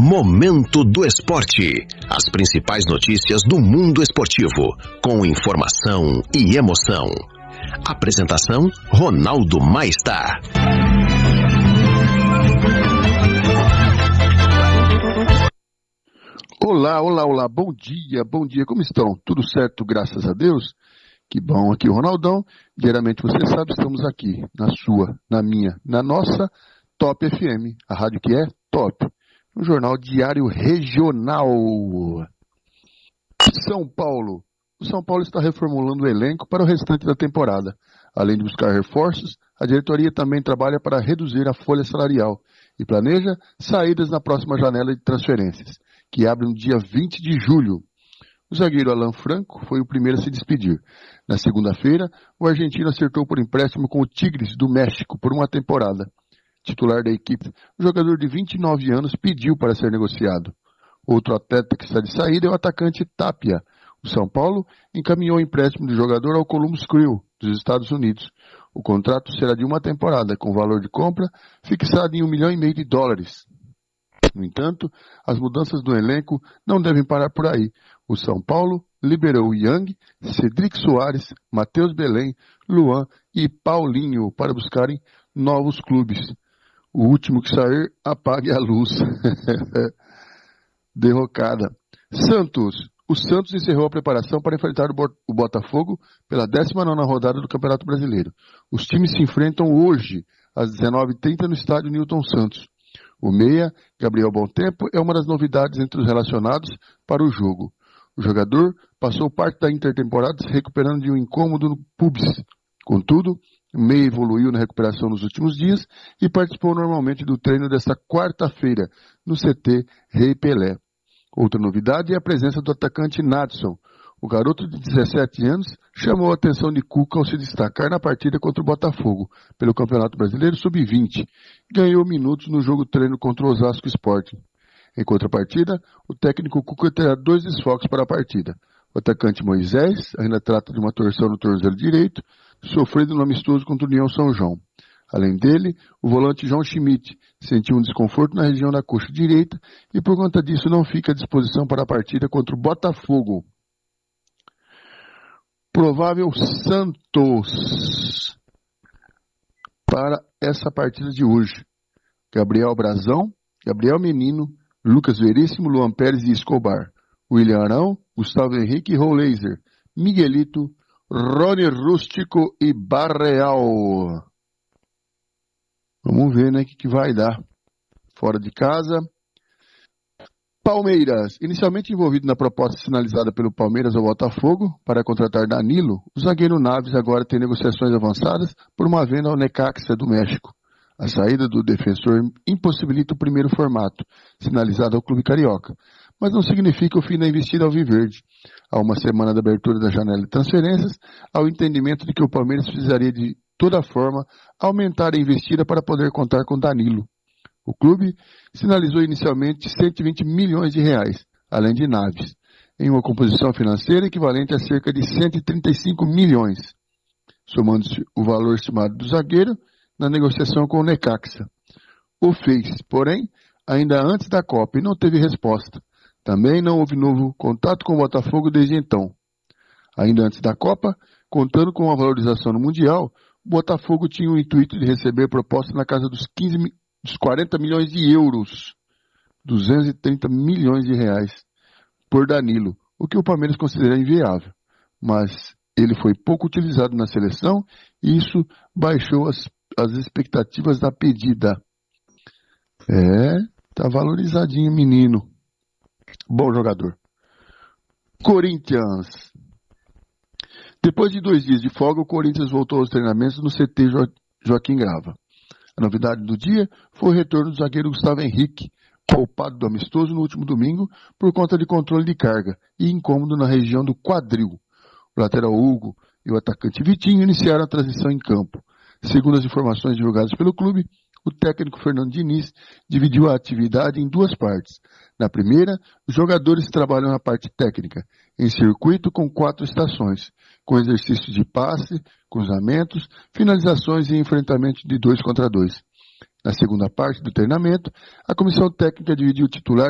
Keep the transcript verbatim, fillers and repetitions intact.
Momento do Esporte. As principais notícias do mundo esportivo, com informação e emoção. Apresentação: Ronaldo Maestá. Olá, olá, olá, bom dia, bom dia, como estão? Tudo certo, graças a Deus? Que bom, aqui o Ronaldão. Diariamente, você sabe, estamos aqui, na sua, na minha, na nossa Top F M, a rádio que é top. Um jornal diário regional. São Paulo. O São Paulo está reformulando o elenco para o restante da temporada. Além de buscar reforços, a diretoria também trabalha para reduzir a folha salarial e planeja saídas na próxima janela de transferências, que abre no dia vinte de julho. O zagueiro Alan Franco foi o primeiro a se despedir. Na segunda-feira, o argentino acertou por empréstimo com o Tigres do México por uma temporada. Titular da equipe, o jogador de vinte e nove anos pediu para ser negociado. Outro atleta que está de saída é o atacante Tapia. O São Paulo encaminhou o empréstimo do jogador ao Columbus Crew, dos Estados Unidos. O contrato será de uma temporada, com valor de compra fixado em um milhão e meio de dólares. No entanto, as mudanças do elenco não devem parar por aí. O São Paulo liberou Yang, Cedric Soares, Matheus Belém, Luan e Paulinho para buscarem novos clubes. O último que sair, apague a luz. Derrocada. Santos. O Santos encerrou a preparação para enfrentar o Botafogo pela décima nona rodada do Campeonato Brasileiro. Os times se enfrentam hoje, às dezenove e trinta, no estádio Newton Santos. O meia, Gabriel Bontempo, é uma das novidades entre os relacionados para o jogo. O jogador passou parte da intertemporada se recuperando de um incômodo no pubis. Contudo, o meia evoluiu na recuperação nos últimos dias e participou normalmente do treino desta quarta-feira, no C T Rei Pelé. Outra novidade é a presença do atacante Nadson. O garoto de dezessete anos chamou a atenção de Cuca ao se destacar na partida contra o Botafogo, pelo Campeonato Brasileiro sub vinte. Ganhou minutos no jogo treino contra o Osasco Sporting. Em contrapartida, o técnico Cuca terá dois desfalques para a partida. O atacante Moisés ainda trata de uma torção no tornozelo direito, sofrido no amistoso contra o União São João. Além dele, o volante João Schmidt sentiu um desconforto na região da coxa direita e por conta disso não fica à disposição para a partida contra o Botafogo. Provável Santos para essa partida de hoje: Gabriel Brazão, Gabriel Menino, Lucas Veríssimo, Luan Pérez e Escobar, William Arão, Gustavo Henrique e Roleiser, Miguelito, Rony Rústico e Barreal. Vamos ver, né, o que, que vai dar. Fora de casa. Palmeiras. Inicialmente envolvido na proposta sinalizada pelo Palmeiras ao Botafogo para contratar Danilo, o zagueiro Naves agora tem negociações avançadas por uma venda ao Necaxa do México. A saída do defensor impossibilita o primeiro formato, sinalizado ao clube carioca, mas não significa o fim da investida alviverde. Há uma semana da abertura da janela de transferências, há o entendimento de que o Palmeiras precisaria de toda forma aumentar a investida para poder contar com Danilo. O clube sinalizou inicialmente cento e vinte milhões de reais, além de Naves, em uma composição financeira equivalente a cerca de cento e trinta e cinco milhões, somando-se o valor estimado do zagueiro na negociação com o Necaxa. O fez, porém, ainda antes da Copa e não teve resposta. Também não houve novo contato com o Botafogo desde então. Ainda antes da Copa, contando com a valorização no Mundial, o Botafogo tinha o intuito de receber proposta na casa dos, quinze, dos quarenta milhões de euros, duzentos e trinta milhões de reais, por Danilo, o que o Palmeiras considera inviável. Mas ele foi pouco utilizado na seleção e isso baixou as, as expectativas da pedida. É, tá valorizadinho o menino. Bom jogador. Corinthians. Depois de dois dias de folga, o Corinthians voltou aos treinamentos no C T jo- Joaquim Grava. A novidade do dia foi o retorno do zagueiro Gustavo Henrique, poupado do amistoso no último domingo por conta de controle de carga e incômodo na região do quadril. O lateral Hugo e o atacante Vitinho iniciaram a transição em campo. Segundo as informações divulgadas pelo clube, o técnico Fernando Diniz dividiu a atividade em duas partes. Na primeira, os jogadores trabalham na parte técnica, em circuito com quatro estações, com exercícios de passe, cruzamentos, finalizações e enfrentamento de dois contra dois. Na segunda parte do treinamento, a comissão técnica dividiu o titular